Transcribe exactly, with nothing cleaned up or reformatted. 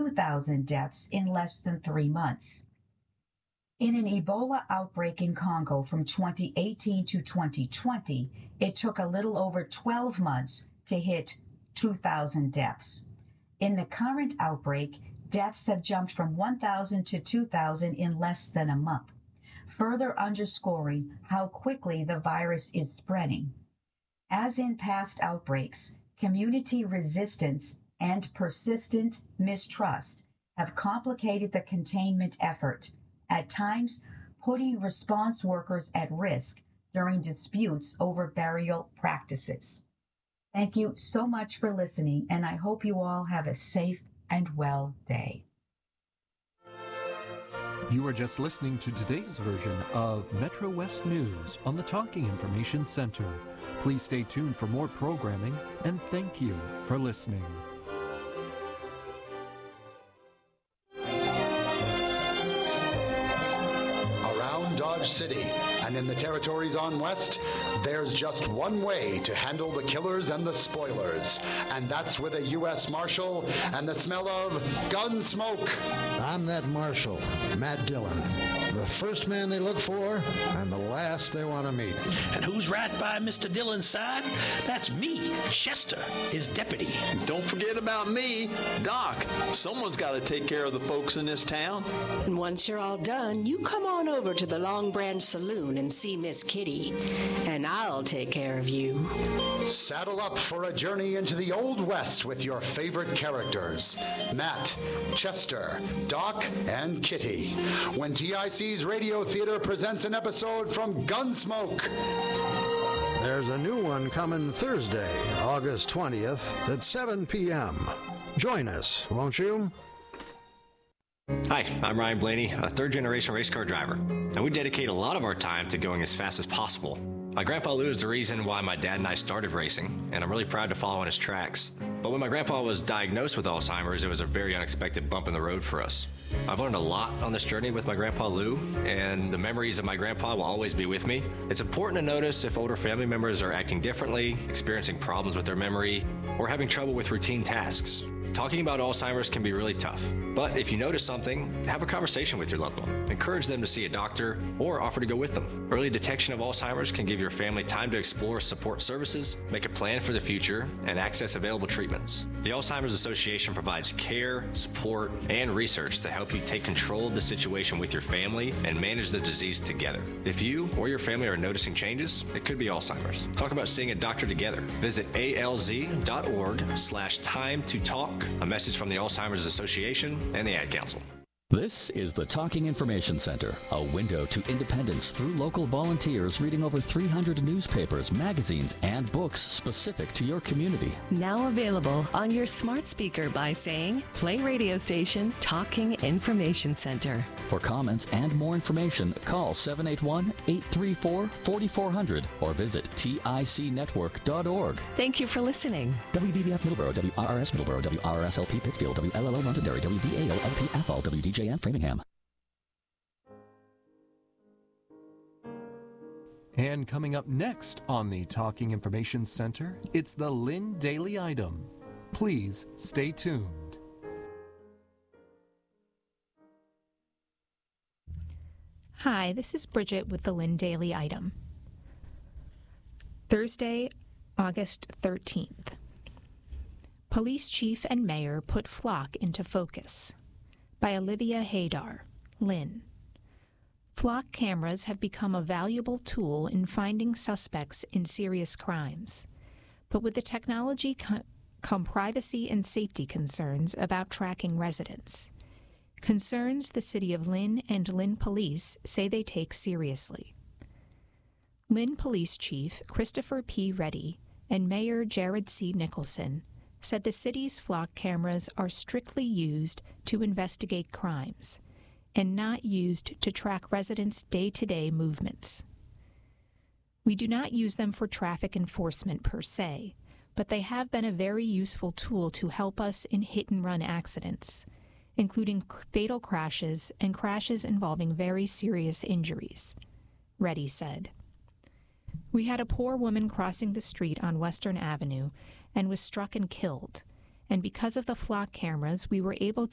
two thousand deaths in less than three months. In an Ebola outbreak in Congo from twenty eighteen to twenty twenty, it took a little over twelve months to hit two thousand deaths. In the current outbreak, deaths have jumped from one thousand to two thousand in less than a month, further underscoring how quickly the virus is spreading. As in past outbreaks, community resistance and persistent mistrust have complicated the containment effort, at times putting response workers at risk during disputes over burial practices. Thank you so much for listening, and I hope you all have a safe and well day. You are just listening to today's version of Metro West News on the Talking Information Center. Please stay tuned for more programming, and thank you for listening. Around Dodge City and in the territories on West, there's just one way to handle the killers and the spoilers, and that's with a U S Marshal and the smell of gun smoke. I'm that Marshal, Matt Dillon. The first man they look for and the last they want to meet. And who's right by Mister Dillon's side? That's me, Chester, his deputy. Don't forget about me, Doc. Someone's got to take care of the folks in this town. And once you're all done, you come on over to the Long Branch Saloon and see Miss Kitty, and I'll take care of you. Saddle up for a journey into the Old West with your favorite characters, Matt, Chester, Doc, and Kitty, when T I C's Radio Theater presents an episode from Gunsmoke. There's a new one coming Thursday, August twentieth at seven p.m. Join us, won't you? Hi, I'm Ryan Blaney, a third-generation race car driver, and we dedicate a lot of our time to going as fast as possible. My grandpa Lou is the reason why my dad and I started racing, and I'm really proud to follow in his tracks. But when my grandpa was diagnosed with Alzheimer's, it was a very unexpected bump in the road for us. I've learned a lot on this journey with my grandpa Lou, and the memories of my grandpa will always be with me. It's important to notice if older family members are acting differently, experiencing problems with their memory, or having trouble with routine tasks. Talking about Alzheimer's can be really tough, but if you notice something, have a conversation with your loved one. Encourage them to see a doctor or offer to go with them. Early detection of Alzheimer's can give your family time to explore support services, make a plan for the future, and access available treatments. The Alzheimer's Association provides care, support, and research to help you take control of the situation with your family and manage the disease together. If you or your family are noticing changes, it could be Alzheimer's. Talk about seeing a doctor together. Visit alz.org slash time to talk. A message from the Alzheimer's Association and the Ad Council. This is the Talking Information Center, a window to independence through local volunteers reading over three hundred newspapers, magazines, and books specific to your community. Now available on your smart speaker by saying, play radio station Talking Information Center. For comments and more information, call seven eight one, eight three four, four four zero zero or visit tic network dot org. Thank you for listening. W V B F Middleborough, W R R S Middleborough, W R R S L P Pittsfield, W L L O Londonderry, W V A L L P Athol, W D J M Framingham. And coming up next on the Talking Information Center, it's the Lynn Daily Item. Please stay tuned. Hi, this is Bridget with the Lynn Daily Item. Thursday, August thirteenth. Police Chief and Mayor put flock into focus. By Olivia Haydar, Lynn. Flock cameras have become a valuable tool in finding suspects in serious crimes. But with the technology co- come privacy and safety concerns about tracking residents. Concerns the City of Lynn and Lynn Police say they take seriously. Lynn Police Chief Christopher P. Reddy and Mayor Jared C. Nicholson said the city's flock cameras are strictly used to investigate crimes and not used to track residents' day-to-day movements. We do not use them for traffic enforcement per se, but they have been a very useful tool to help us in hit-and-run accidents, including fatal crashes and crashes involving very serious injuries, Reddy said. We had a poor woman crossing the street on Western Avenue and was struck and killed, and because of the flock cameras, we were able